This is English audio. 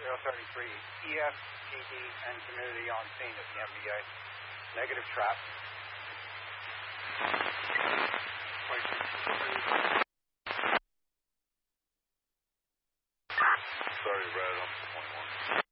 033, EFTD and community on scene at the MBA. Negative trap. Sorry, Brad, I'm 21.